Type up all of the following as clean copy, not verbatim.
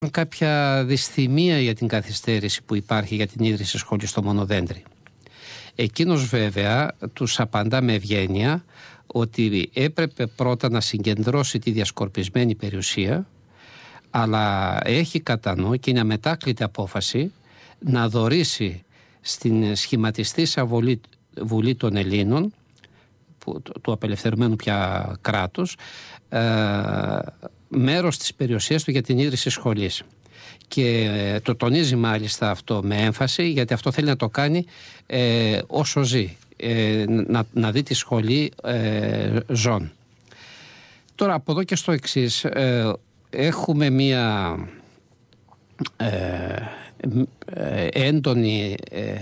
κάποια δυσθυμία για την καθυστέρηση που υπάρχει για την ίδρυση σχολής στο Μονοδέντρι. Εκείνος βέβαια τους απαντά με ευγένεια ότι έπρεπε πρώτα να συγκεντρώσει τη διασκορπισμένη περιουσία, αλλά έχει κατά νου και είναι αμετάκλητη απόφαση να δωρήσει στην σχηματιστήσα Βουλή των Ελλήνων, του απελευθερωμένου πια κράτους, μέρος της περιουσίας του για την ίδρυση σχολής. Και το τονίζει μάλιστα αυτό με έμφαση, γιατί αυτό θέλει να το κάνει όσο ζει, να δει τη σχολή ζών. Τώρα από εδώ και στο εξής, έχουμε μία έντονη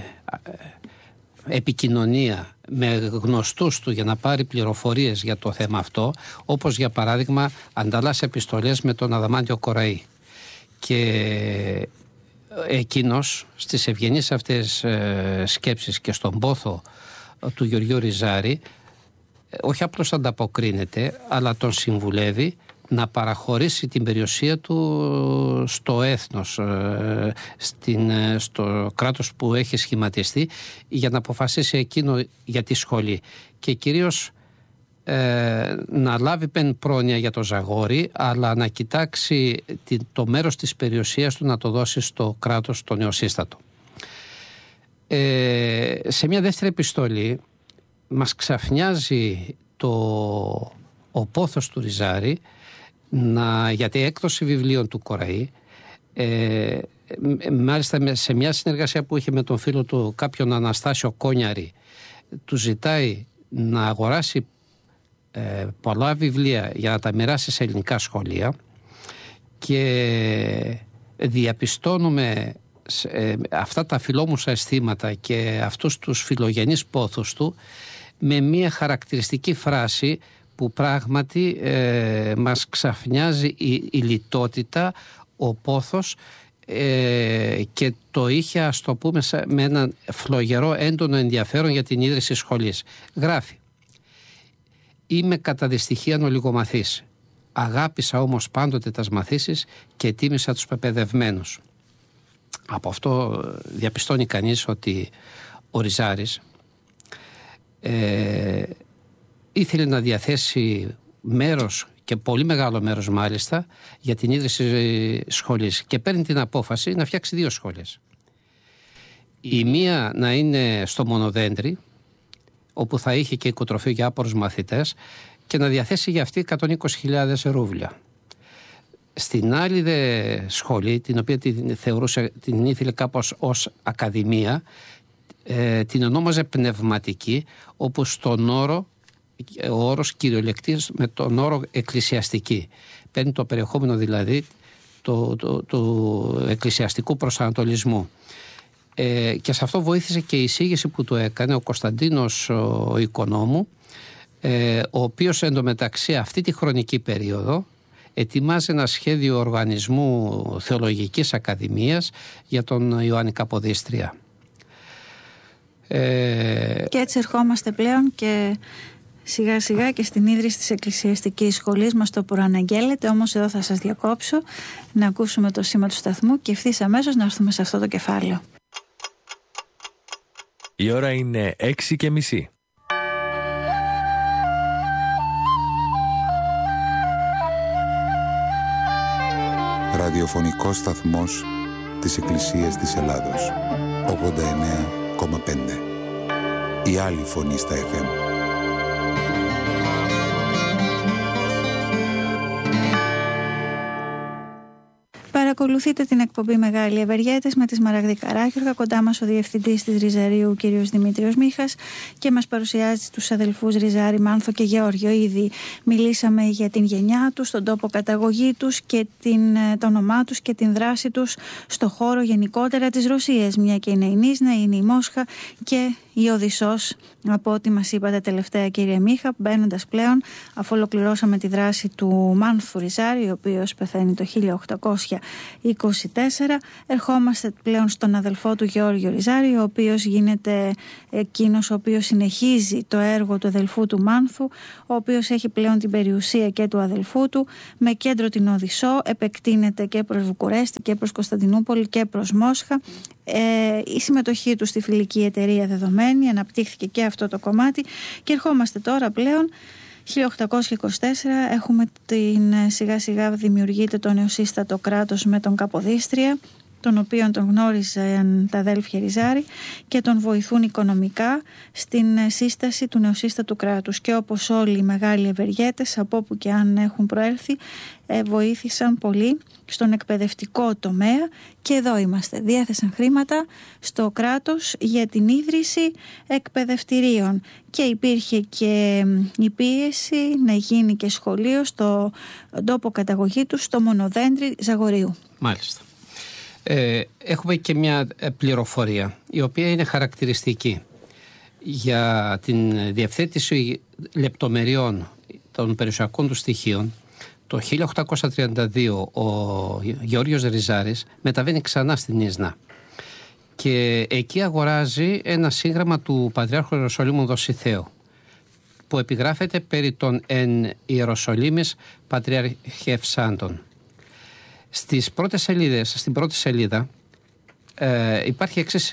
επικοινωνία με γνωστούς του για να πάρει πληροφορίες για το θέμα αυτό, όπως για παράδειγμα ανταλλάσσει επιστολές με τον Αδαμάντιο Κοραή. Και εκείνος στις ευγενείς αυτές σκέψεις και στον πόθο του Γεωργίου Ριζάρη όχι απλώς ανταποκρίνεται, αλλά τον συμβουλεύει να παραχωρήσει την περιουσία του στο έθνος, στο κράτος που έχει σχηματιστεί, για να αποφασίσει εκείνο για τη σχολή. Και κυρίως να λάβει πεν πρόνοια για το Ζαγόρι, αλλά να κοιτάξει το μέρος της περιουσίας του να το δώσει στο κράτος το νεοσύστατο. Σε μια δεύτερη επιστολή μας ξαφνιάζει ο πόθος του Ριζάρη για την έκδοση βιβλίων του Κοραή, μάλιστα σε μια συνεργασία που είχε με τον φίλο του κάποιον Αναστάσιο Κόνιαρη, του ζητάει να αγοράσει πολλά βιβλία για να τα μοιράσει σε ελληνικά σχολεία, και διαπιστώνουμε αυτά τα φιλόμουσα αισθήματα και αυτούς τους φιλογενείς πόθους του με μια χαρακτηριστική φράση που πράγματι μας ξαφνιάζει η λιτότητα, ο πόθος, και το είχε, ας το πούμε, με έναν φλογερό έντονο ενδιαφέρον για την ίδρυση σχολής. Γράφει: «Είμαι κατά δυστυχίαν ολιγομαθής. Αγάπησα όμως πάντοτε τας μαθήσεις και τίμησα τους πεπαιδευμένους». Από αυτό διαπιστώνει κανείς ότι ο Ριζάρης ήθελε να διαθέσει μέρος, και πολύ μεγάλο μέρος μάλιστα, για την ίδρυση σχολής, και παίρνει την απόφαση να φτιάξει 2 σχολές. Η μία να είναι στο Μονοδέντρι, όπου θα είχε και οικοτροφείο για άπορους μαθητές, και να διαθέσει για αυτή 120.000 ρούβλια. Στην άλλη σχολή, την οποία την ήθελε κάπως ως ακαδημία, την ονόμαζε πνευματική, όπου στον όρο, ο όρος κυριολεκτεί με τον όρο εκκλησιαστική. Παίρνει το περιεχόμενο δηλαδή του εκκλησιαστικού προσανατολισμού. Και σε αυτό βοήθησε και η εισήγηση που του έκανε ο Κωνσταντίνος ο Οικονόμου, ο οποίος εντωμεταξύ αυτή τη χρονική περίοδο ετοιμάζει ένα σχέδιο οργανισμού Θεολογικής Ακαδημίας για τον Ιωάννη Καποδίστρια. Και έτσι ερχόμαστε πλέον και σιγά σιγά και στην ίδρυση της εκκλησιαστικής σχολής. Μας το προαναγγέλλετε, όμως εδώ θα σας διακόψω να ακούσουμε το σήμα του σταθμού και ευθύς αμέσως να έρθουμε σε αυτό το κεφάλαιο. Η ώρα είναι 6:30. Ραδιοφωνικός σταθμός της Εκκλησίας της Ελλάδος. 89,5. Η άλλη φωνή στα FM. Παρακολουθείτε την εκπομπή Μεγάλοι Ευεργέτες με τη Σμαραγδή Καράγιοργα. Κοντά μας ο διευθυντής της Ριζαρίου, κ. Δημήτριος Μίχας, και μας παρουσιάζει τους αδελφούς Ριζάρη, Μάνθο και Γεώργιο. Ήδη μιλήσαμε για την γενιά τους, τον τόπο καταγωγή τους και το όνομά τους και την δράση τους στο χώρο γενικότερα της Ρωσίας. Μια και είναι η Νίσνα, είναι η Μόσχα και η Οδυσσός, από ό,τι μας είπατε τελευταία κύριε Μίχα, μπαίνοντας πλέον, αφού ολοκληρώσαμε τη δράση του Μάνθου Ριζάρη, ο οποίος πεθαίνει το 1824, ερχόμαστε πλέον στον αδελφό του Γεώργιο Ριζάρη, ο οποίος γίνεται εκείνος ο οποίος συνεχίζει το έργο του αδελφού του Μάνθου, ο οποίος έχει πλέον την περιουσία και του αδελφού του, με κέντρο την Οδυσσό, επεκτείνεται και προς Βουκουρέστη και προς Κωνσταντινούπολη και προς Μόσχα. Η συμμετοχή του στη φιλική εταιρεία δεδομένη, αναπτύχθηκε και αυτό το κομμάτι και ερχόμαστε τώρα πλέον 1824, έχουμε σιγά σιγά δημιουργείται το νεοσύστατο κράτος με τον Καποδίστρια, τον οποίον τον γνώριζαν τα αδέλφια Ριζάρη και τον βοηθούν οικονομικά στην σύσταση του νεοσύστατου κράτους, και όπως όλοι οι μεγάλοι ευεργέτες από όπου και αν έχουν προέλθει βοήθησαν πολύ στον εκπαιδευτικό τομέα, και εδώ είμαστε, διέθεσαν χρήματα στο κράτος για την ίδρυση εκπαιδευτηρίων και υπήρχε και η πίεση να γίνει και σχολείο στο τόπο καταγωγή του, στο Μονοδέντρι Ζαγορείου. Μάλιστα. Έχουμε και μια πληροφορία η οποία είναι χαρακτηριστική για την διευθέτηση λεπτομεριών των περιουσιακών του στοιχείων. Το 1832 ο Γεώργιος Ριζάρης μεταβαίνει ξανά στην Ίσνα και εκεί αγοράζει ένα σύγγραμμα του Πατριάρχου Ιεροσολύμου Δοσιθέου που επιγράφεται περί των εν Ιεροσολύμης Πατριαρχευσάντων. Στις πρώτες σελίδες, στην πρώτη σελίδα υπάρχει εξής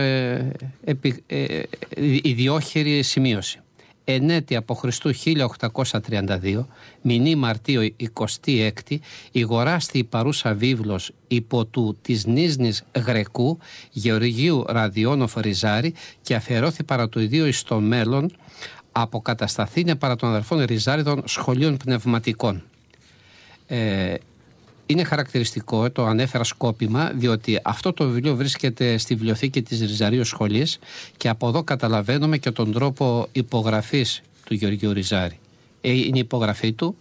ιδιόχειρη σημείωση. Εν έτη από Χριστού 1832, μηνύ Μαρτίου 26, ηγοράστη η παρούσα βίβλος υπό του της Νίσνης Γρεκού Γεωργίου Ραδιόνοφ Ριζάρη και αφιερώθη παρά το ιδίο εις το μέλλον αποκατασταθήνε παρά των αδερφών Ριζάριδων σχολείων πνευματικών. Είναι χαρακτηριστικό, το ανέφερα σκόπιμα, διότι αυτό το βιβλίο βρίσκεται στη βιβλιοθήκη της Ριζαρίου Σχολής και από εδώ καταλαβαίνουμε και τον τρόπο υπογραφής του Γεωργίου Ριζάρη. Είναι η υπογραφή του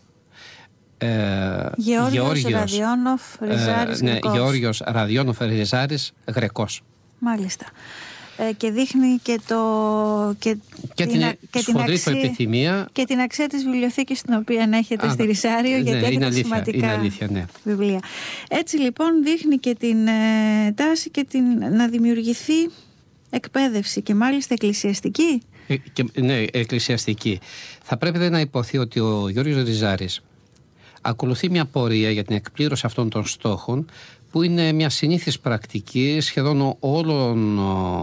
Γεώργιος Ραδιόνοφ Ριζάρης Γρεκός. Γεώργιος Ραδιόνοφ Ριζάρης Γρεκός. Μάλιστα. Και δείχνει και την σφοδρή επιθυμία και την αξία της βιβλιοθήκης την οποία έχετε στη Ριζάριο, γιατί έχετε σημαντικά βιβλία. Έτσι λοιπόν δείχνει και την τάση και να δημιουργηθεί εκπαίδευση, και μάλιστα εκκλησιαστική. Ναι, εκκλησιαστική. Θα πρέπει να υποθεί ότι ο Γεώργιος Ριζάρης ακολουθεί μια πορεία για την εκπλήρωση αυτών των στόχων, που είναι μια συνήθις πρακτική σχεδόν όλων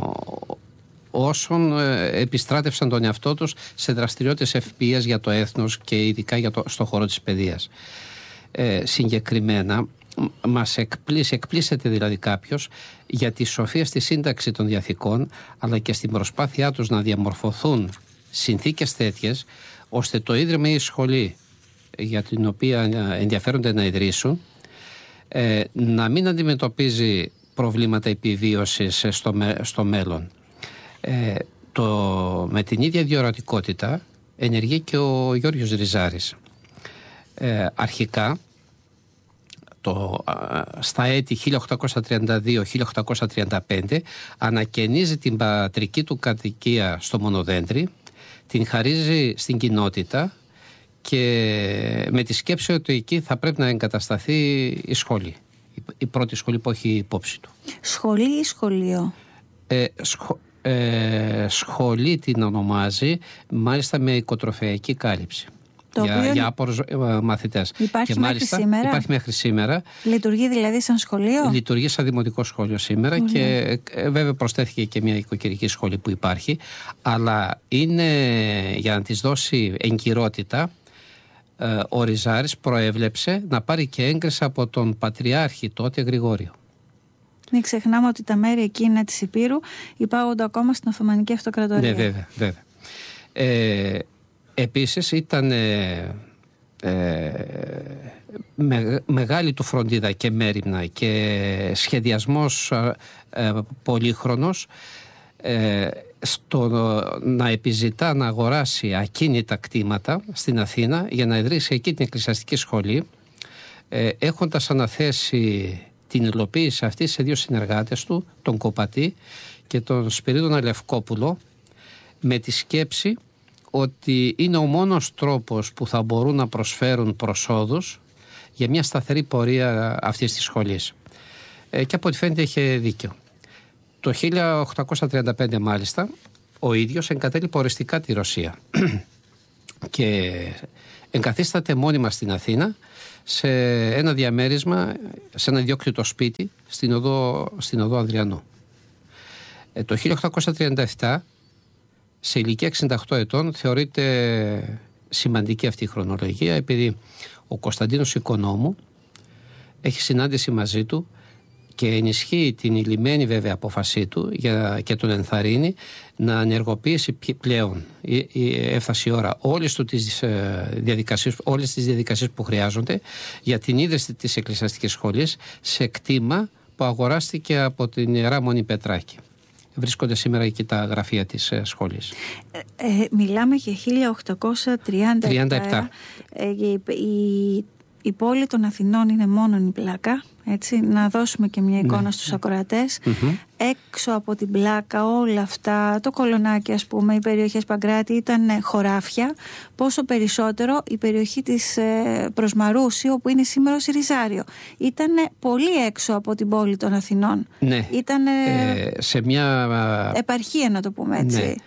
όσων επιστράτευσαν τον εαυτό τους σε δραστηριότητες ευποίας για το έθνος και ειδικά στο χώρο της παιδείας. Συγκεκριμένα μας εκπλήσεται δηλαδή κάποιος για τη σοφία στη σύνταξη των διαθηκών, αλλά και στην προσπάθειά τους να διαμορφωθούν συνθήκες τέτοιες ώστε το ίδρυμα ή η σχολή για την οποία ενδιαφέρονται να ιδρύσουν να μην αντιμετωπίζει προβλήματα επιβίωσης στο μέλλον. Με την ίδια διορατικότητα ενεργεί και ο Γεώργιος Ριζάρης. Αρχικά στα έτη 1832-1835 ανακαινίζει την πατρική του κατοικία στο Μονοδέντρι, την χαρίζει στην κοινότητα και με τη σκέψη ότι εκεί θα πρέπει να εγκατασταθεί η σχολή, η πρώτη σχολή που έχει υπόψη του. Σχολή ή σχολείο? Σχολή την ονομάζει, μάλιστα με οικοτροφεϊκή κάλυψη για άπορους μαθητές. Υπάρχει μέχρι σήμερα? Υπάρχει μέχρι σήμερα. Λειτουργεί δηλαδή σαν σχολείο? Λειτουργεί σαν δημοτικό σχολείο σήμερα. Και βέβαια προσθέθηκε και μια οικοκυρική σχολή που υπάρχει, αλλά είναι για να της δώσει εγκυρότητα. Ο Ριζάρης προέβλεψε να πάρει και έγκριση από τον Πατριάρχη τότε Γρηγόριο. Μην ξεχνάμε ότι τα μέρη εκείνα της Υπήρου υπάγονται ακόμα στην Οθωμανική Αυτοκρατορία. Ναι, βέβαια. Επίσης ήταν μεγάλη του φροντίδα και μέριμνα και σχεδιασμός πολύχρονος στο να επιζητά να αγοράσει ακίνητα κτήματα στην Αθήνα για να ιδρύσει εκεί την εκκλησιαστική σχολή, έχοντας αναθέσει την υλοποίηση αυτή σε δύο συνεργάτες του, τον Κοπατή και τον Σπυρίδωνα Λευκόπουλο, με τη σκέψη ότι είναι ο μόνος τρόπος που θα μπορούν να προσφέρουν προσόδους για μια σταθερή πορεία αυτής της σχολής. Και από ό,τι φαίνεται είχε δίκιο. Το 1835 μάλιστα ο ίδιος εγκατέλειπε οριστικά τη Ρωσία και εγκαθίσταται μόνιμα στην Αθήνα σε ένα διαμέρισμα, σε ένα ιδιόκτητο σπίτι στην οδό Ανδριανού. Το 1837, σε ηλικία 68 ετών, θεωρείται σημαντική αυτή η χρονολογία, επειδή ο Κωνσταντίνος Οικονόμου έχει συνάντηση μαζί του και ενισχύει την ηλυμένη βέβαια απόφασή του και τον ενθαρρύνει να ενεργοποιήσει πλέον, έφτασε η ώρα, όλες τις διαδικασίες που χρειάζονται για την ίδρυση της εκκλησιαστικής σχολής σε κτήμα που αγοράστηκε από την Ιερά Μονή Πετράκη. Βρίσκονται σήμερα εκεί τα γραφεία της σχολής. Μιλάμε για 1837. Η πόλη των Αθηνών είναι μόνον η πλάκα, έτσι, να δώσουμε και μια εικόνα στους ακροατές. Έξω από την πλάκα όλα αυτά, το Κολονάκι ας πούμε, οι περιοχές Παγκράτη ήταν χωράφια, πόσο περισσότερο η περιοχή της Προσμαρούση, όπου είναι σήμερα ο Σιριζάριο, ήταν πολύ έξω από την πόλη των Αθηνών. Ναι. Ήταν σε μια επαρχία, να το πούμε έτσι. Ναι.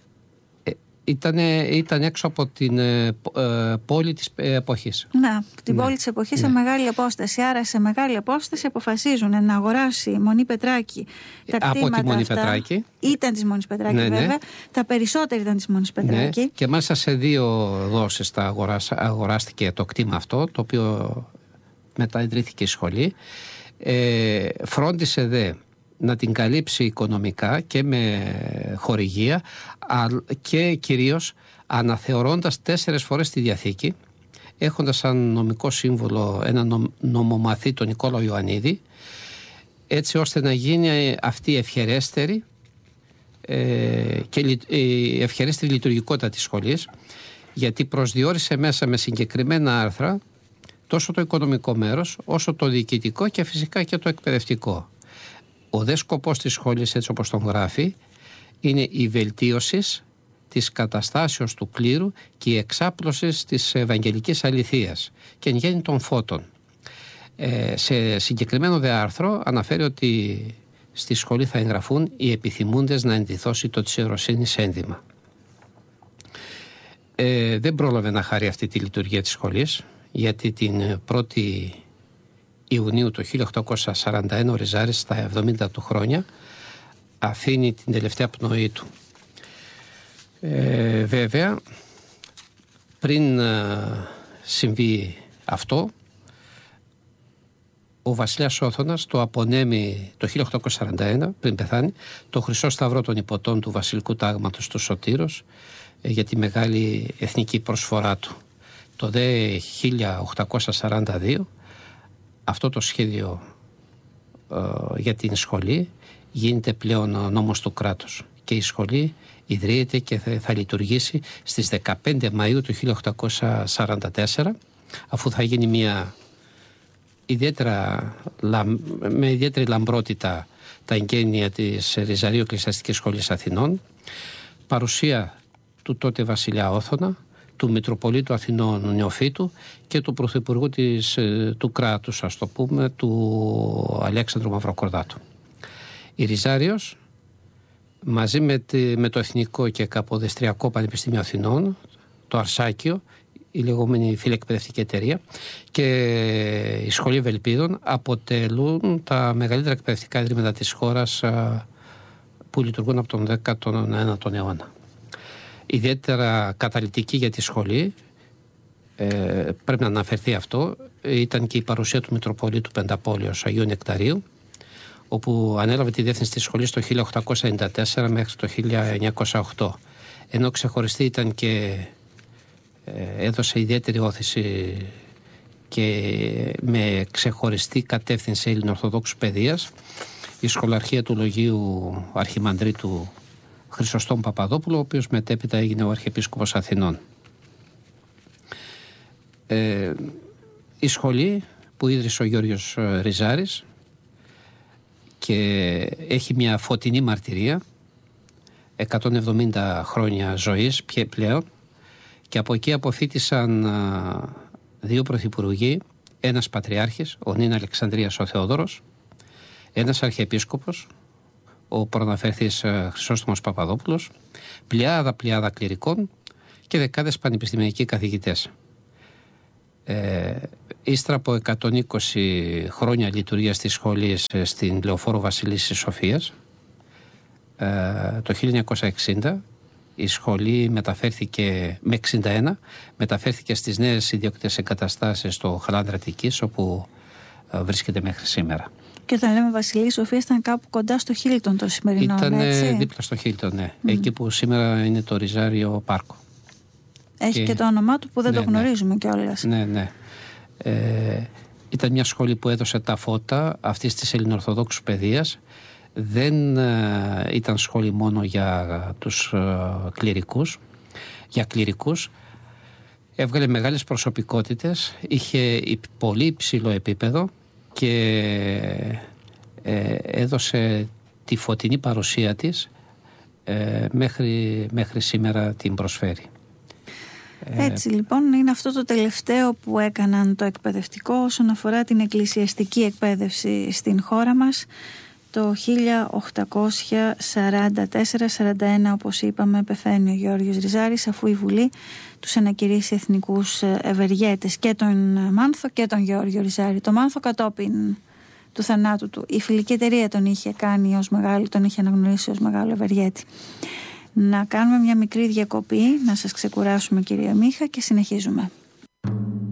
Ήταν έξω από την πόλη της εποχής. Να, την πόλη της εποχής σε μεγάλη απόσταση. Άρα σε μεγάλη απόσταση αποφασίζουν να αγοράσει η Μονή Πετράκη τα κτήματα από τη Μονή αυτά. Πετράκη. Ήταν της Μονής Πετράκη βέβαια. Τα περισσότερα ήταν της Μονής Πετράκη. Ναι. Και μάλιστα σε 2 δόσεις αγοράστηκε το κτήμα αυτό, το οποίο μετά ιδρύθηκε η σχολή. Φρόντισε δε να την καλύψει οικονομικά και με χορηγία και κυρίως αναθεωρώντας 4 φορές τη Διαθήκη, έχοντας σαν νομικό σύμβολο έναν νομομαθή, τον Νικόλαο Ιωαννίδη, έτσι ώστε να γίνει αυτή η ευχερέστερη και η ευχερέστερη λειτουργικότητα της σχολής, γιατί προσδιορίσε μέσα με συγκεκριμένα άρθρα τόσο το οικονομικό μέρος όσο το διοικητικό και φυσικά και το εκπαιδευτικό. Ο δε σκοπός της σχολής, έτσι όπως τον γράφει, είναι η βελτίωση της καταστάσεως του κλήρου και η εξάπλωση της ευαγγελικής αληθείας και εν γέννη των φώτων. Σε συγκεκριμένο δε άρθρο αναφέρει ότι στη σχολή θα εγγραφούν οι επιθυμούντες να ενδυθώσει το της ιεροσύνης ένδυμα. Δεν πρόλαβε να χαρεί αυτή τη λειτουργία της σχολής, γιατί την 1η Ιουνίου του 1841 ο Ριζάρης στα 70 του χρόνια αφήνει την τελευταία πνοή του. Βέβαια, πριν συμβεί αυτό, ο βασιλιάς Όθωνας το απονέμει το 1841, πριν πεθάνει, το Χρυσό Σταυρό των Υποτών του Βασιλικού Τάγματος του Σωτήρος για τη μεγάλη εθνική προσφορά του. Το δε 1842 αυτό το σχέδιο για την σχολή γίνεται πλέον νόμος του κράτους και η σχολή ιδρύεται και θα λειτουργήσει στις 15 Μαΐου του 1844, αφού θα γίνει μια με ιδιαίτερη λαμπρότητα τα εγγένεια της Ριζαρίου Εκκλησιαστικής Σχολής Αθηνών, παρουσία του τότε βασιλιά Όθωνα, του Μητροπολίτου Αθηνών Νεοφύτου και του Πρωθυπουργού του κράτους, ας το πούμε, του Αλέξανδρου Μαυροκορδάτου. Η Ριζάριος, μαζί με το Εθνικό και Καποδιστριακό Πανεπιστήμιο Αθηνών, το Αρσάκιο, η λεγόμενη φιλεκπαιδευτική εταιρεία, και η Σχολή Ευελπίδων αποτελούν τα μεγαλύτερα εκπαιδευτικά ιδρύματα της χώρας που λειτουργούν από τον 19ο αιώνα. Ιδιαίτερα καταλυτική για τη σχολή, πρέπει να αναφερθεί αυτό, ήταν και η παρουσία του Μητροπολίτου Πενταπόλεως Αγίου Νεκταρίου, όπου ανέλαβε τη διεύθυνση της σχολής το 1894 μέχρι το 1908. Ενώ ξεχωριστή ήταν και έδωσε ιδιαίτερη όθηση και με ξεχωριστή κατεύθυνση ελληνοορθοδόξου παιδείας η σχολαρχία του Λογίου Αρχιμανδρίτου Χρυσοστόμου Παπαδόπουλου, ο οποίος μετέπειτα έγινε ο Αρχιεπίσκοπος Αθηνών. Η σχολή που ίδρυσε ο Γιώργος Ριζάρης και έχει μια φωτεινή μαρτυρία, 170 χρόνια ζωής πλέον, και από εκεί αποθήτησαν 2 πρωθυπουργοί, ένας πατριάρχης, ο νυν Αλεξανδρίας ο Θεόδωρος, ένας αρχιεπίσκοπος, ο προαναφέρθης Χρυσόστομος Παπαδόπουλος, πλειάδα κληρικών και δεκάδες πανεπιστημιακοί καθηγητές. Ύστερα από 120 χρόνια λειτουργίας της σχολής στην Λεωφόρο Βασιλής της Σοφίας, το 1960 η σχολή μεταφέρθηκε, με 61, μεταφέρθηκε στις νέες ιδιόκτητες εγκαταστάσεις στο Χαλάνδρα Αττικής, όπου βρίσκεται μέχρι σήμερα. Και όταν λέμε Βασιλής Σοφίας, ήταν κάπου κοντά στο Χίλτον το σημερινό, Ήταν δίπλα στο Χίλτον, ναι. Εκεί που σήμερα είναι το Ριζάριο Πάρκο. Έχει και το όνομά του που δεν το γνωρίζουμε κιόλας. Ναι. Ήταν μια σχολή που έδωσε τα φώτα αυτής της ελληνοορθοδόξου παιδείας. Δεν ήταν σχολή μόνο για τους κληρικούς, για κληρικούς. Έβγαλε μεγάλες προσωπικότητες, είχε πολύ υψηλό επίπεδο και έδωσε τη φωτεινή παρουσία της μέχρι σήμερα την προσφέρει. Έτσι λοιπόν είναι αυτό το τελευταίο που έκαναν το εκπαιδευτικό όσον αφορά την εκκλησιαστική εκπαίδευση στην χώρα μας. Το 1844-41, όπως είπαμε, πεθαίνει ο Γεώργιος Ριζάρης, αφού η Βουλή τους ανακηρύσει εθνικούς ευεργέτες, και τον Μάνθο και τον Γεώργιο Ριζάρη. Το Μάνθο κατόπιν του θανάτου του. Η φιλική εταιρεία τον είχε κάνει ως μεγάλο, τον είχε αναγνωρίσει ως μεγάλο ευεργέτη. Να κάνουμε μια μικρή διακοπή, να σας ξεκουράσουμε κυρία Μίχα, και συνεχίζουμε.